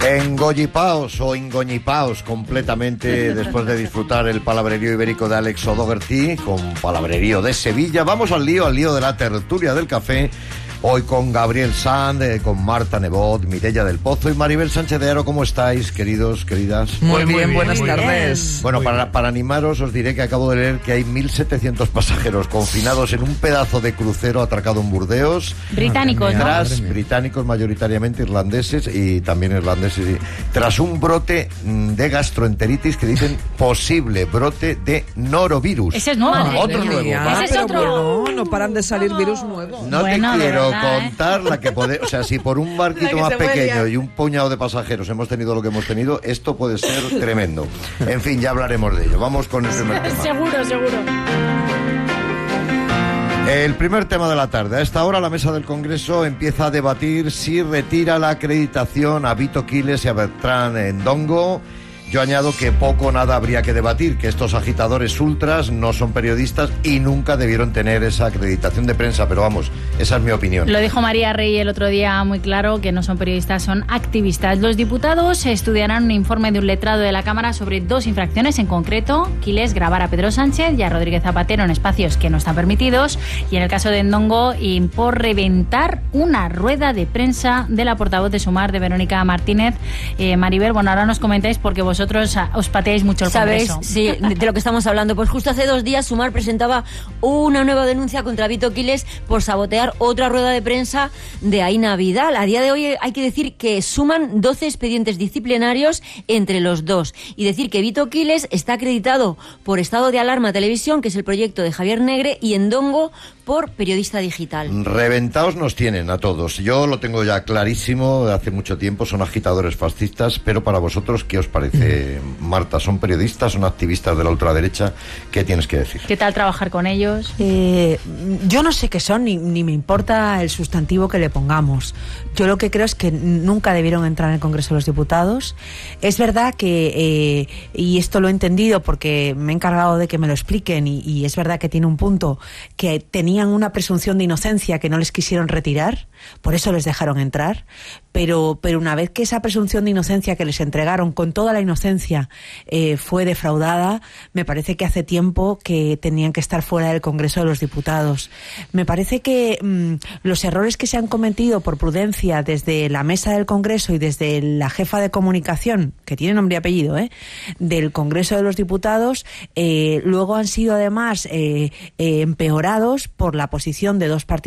Engollipaos o ingoñipaos completamente después de disfrutar el palabrerío ibérico de Alex O'Doherty con palabrerío de Sevilla. Vamos al lío de la tertulia del café. Hoy con Gabriel Sand, con Marta Nebot, Mireia del Pozo y Maribel Sánchez de Haro. ¿Cómo estáis, queridos, queridas? Muy bien, buenas tardes. Bueno, para animaros os diré que acabo de leer que hay 1.700 pasajeros confinados en un pedazo de crucero atracado en Burdeos. Británicos, ¿no? Británicos, mayoritariamente irlandeses y también irlandeses. Tras un brote de gastroenteritis que dicen posible brote de norovirus. Ese es nuevo. Otro nuevo. Ese es otro. Bueno, no paran de salir virus nuevos. No bueno, te quiero verdad, contar la que puede... O sea, si por un barquito más pequeño y un puñado de pasajeros hemos tenido lo que hemos tenido, esto puede ser tremendo. En fin, ya hablaremos de ello. Vamos con el primer tema. Seguro. El primer tema de la tarde. A esta hora la mesa del Congreso empieza a debatir si retira la acreditación a Vito Quiles y a Bertrán Ndongo. Yo añado que poco o nada habría que debatir, que estos agitadores ultras no son periodistas y nunca debieron tener esa acreditación de prensa, pero vamos, esa es mi opinión. Lo dijo María Rey el otro día muy claro, que no son periodistas, son activistas. Los diputados estudiarán un informe de un letrado de la Cámara sobre dos infracciones en concreto: Quiles grabar a Pedro Sánchez y a Rodríguez Zapatero en espacios que no están permitidos, y en el caso de Ndongo, por reventar una rueda de prensa de la portavoz de Sumar, de Verónica Martínez. Maribel, bueno, ahora nos comentáis porque vosotros os pateáis mucho el Congreso. ¿Sabéis? Sí, de lo que estamos hablando. Pues justo hace 2 días Sumar presentaba una nueva denuncia contra Vito Quiles por sabotear otra rueda de prensa de Aina Vidal. A día de hoy hay que decir que suman 12 expedientes disciplinarios entre los dos. Y decir que Vito Quiles está acreditado por Estado de Alarma Televisión, que es el proyecto de Javier Negre, y Ndongo por Periodista Digital. Reventados nos tienen a todos. Yo lo tengo ya clarísimo de hace mucho tiempo, son agitadores fascistas, pero para vosotros, ¿qué os parece, Marta? ¿Son periodistas, son activistas de la ultraderecha? ¿Qué tienes que decir? ¿Qué tal trabajar con ellos? Yo no sé qué son, ni me importa el sustantivo que le pongamos. Yo lo que creo es que nunca debieron entrar en el Congreso de los Diputados. Es verdad que, y esto lo he entendido porque me he encargado de que me lo expliquen, y es verdad que tiene un punto, que tenían una presunción de inocencia que no les quisieron retirar, por eso les dejaron entrar, pero una vez que esa presunción de inocencia que les entregaron con toda la inocencia fue defraudada, me parece que hace tiempo que tenían que estar fuera del Congreso de los Diputados. Me parece que los errores que se han cometido por prudencia desde la mesa del Congreso y desde la jefa de comunicación, que tiene nombre y apellido, del Congreso de los Diputados, luego han sido además empeorados por la posición de dos partidos